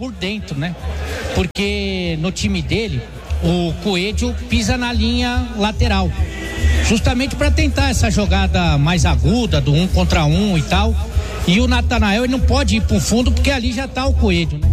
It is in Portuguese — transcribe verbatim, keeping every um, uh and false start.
por dentro, né? Porque no time dele, o Coelho pisa na linha lateral, justamente para tentar essa jogada mais aguda do um contra um e tal. E o Natanael, ele não pode ir pro fundo porque ali já tá o Coelho, né?